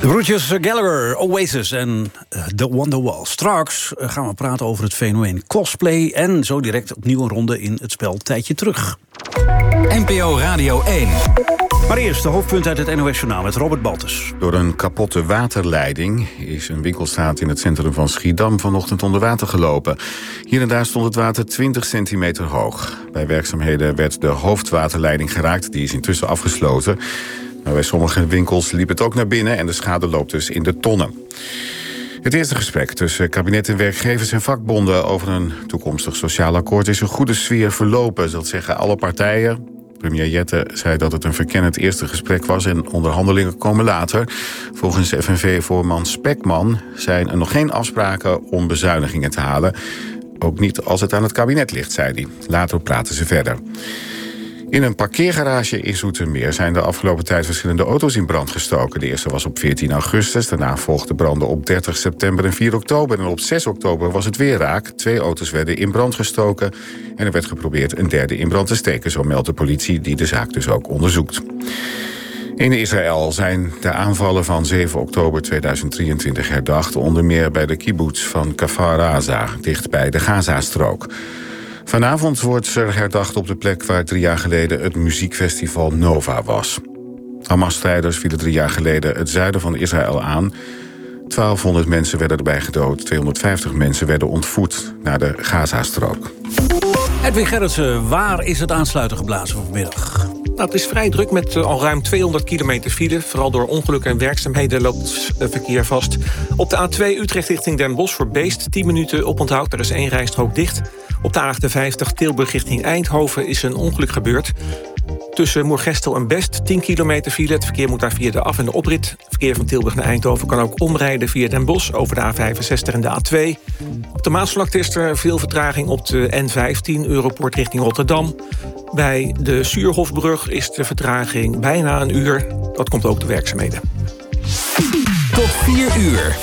De broertjes Gallagher, Oasis en The Wonderwall. Straks gaan we praten over het fenomeen cosplay en zo direct opnieuw een ronde in het spel Tijdje Terug. NPO Radio 1. Maar eerst de hoofdpunt uit het NOS-journaal met Robert Baltus. Door een kapotte waterleiding is een winkelstraat in het centrum van Schiedam vanochtend onder water gelopen. Hier en daar stond het water 20 centimeter hoog. Bij werkzaamheden werd de hoofdwaterleiding geraakt, die is intussen afgesloten. Maar bij sommige winkels liep het ook naar binnen en de schade loopt dus in de tonnen. Het eerste gesprek tussen kabinet en werkgevers en vakbonden over een toekomstig sociaal akkoord is een goede sfeer verlopen, dat zeggen alle partijen. Premier Jette zei dat het een verkennend eerste gesprek was en onderhandelingen komen later. Volgens FNV-voorman Spekman zijn er nog geen afspraken om bezuinigingen te halen. Ook niet als het aan het kabinet ligt, zei hij. Later praten ze verder. In een parkeergarage in Zoetermeer zijn de afgelopen tijd verschillende auto's in brand gestoken. De eerste was op 14 augustus, daarna volgden branden op 30 september en 4 oktober. En op 6 oktober was het weer raak. 2 auto's werden in brand gestoken en er werd geprobeerd een derde in brand te steken. Zo meldt de politie, die de zaak dus ook onderzoekt. In Israël zijn de aanvallen van 7 oktober 2023 herdacht, onder meer bij de kibbutz van Kfar Aza, dicht bij de Gazastrook. Vanavond wordt er herdacht op de plek waar 3 jaar geleden het muziekfestival Nova was. Hamas-strijders vielen 3 jaar geleden het zuiden van Israël aan. 1200 mensen werden erbij gedood, 250 mensen werden ontvoerd naar de Gazastrook. Edwin Gerritsen, waar is het aansluiten geblazen vanmiddag? Nou, het is vrij druk met al ruim 200 kilometer file. Vooral door ongelukken en werkzaamheden loopt het verkeer vast. Op de A2 Utrecht richting Den Bosch voor Beest 10 minuten oponthoud. Er is 1 rijstrook dicht. Op de A58 Tilburg richting Eindhoven is een ongeluk gebeurd. Tussen Moergestel en Best 10 kilometer file. Het verkeer moet daar via de af- en de oprit. Het verkeer van Tilburg naar Eindhoven kan ook omrijden via Den Bosch over de A65 en de A2. Op de Maasvlakte is er veel vertraging op de N15 Europoort richting Rotterdam. Bij de Suurhofbrug is de vertraging bijna een uur. Dat komt ook de werkzaamheden. Tot 4 uur.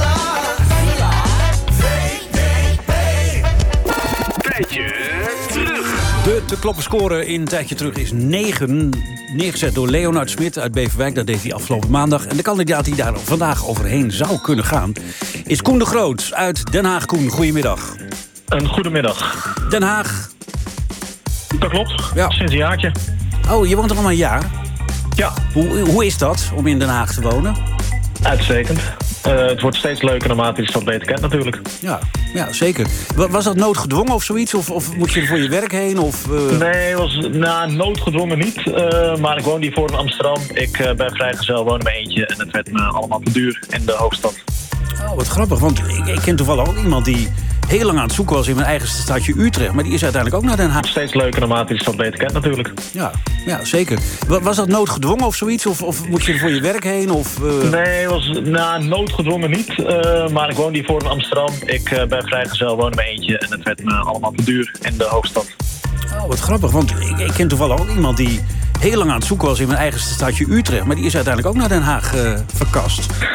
Tijdje Terug. De te kloppen score in Tijdje Terug is 9. Neergezet door Leonard Smit uit Beverwijk. Dat deed hij afgelopen maandag. En de kandidaat die daar vandaag overheen zou kunnen gaan is Koen de Groot uit Den Haag. Koen, goedemiddag. Een goedemiddag. Den Haag. Dat klopt, Ja. Sinds een jaartje. Oh, je woont er al een jaar. Ja, Hoe is dat om in Den Haag te wonen? uitstekend. Het wordt steeds leuker naarmate je de stad beter kent natuurlijk. Ja, zeker. Was dat noodgedwongen of zoiets? Of moet je er voor je werk heen? Of, Nee, het was noodgedwongen niet. Maar ik woon hiervoor in Amsterdam. Ik ben vrijgezel, woon in mijn eentje. En het werd me allemaal te duur in de hoofdstad. Oh, wat grappig. Want ik ken toevallig ook iemand die heel lang aan het zoeken was in mijn eigen stadje Utrecht. Maar die is uiteindelijk ook naar Den Haag. Steeds leuker naarmate je de stad beter kent natuurlijk. Ja, zeker. Was dat noodgedwongen of zoiets? Of moet je er voor je werk heen? Of, Nee, het was noodgedwongen niet. Maar ik woon hiervoor in Amsterdam. Ik ben vrijgezel, woon in mijn eentje. En het werd me allemaal te duur in de hoofdstad. Oh, wat grappig. Want ik ken toevallig ook iemand die heel lang aan het zoeken was in mijn eigen stadje Utrecht. Maar die is uiteindelijk ook naar Den Haag verkast.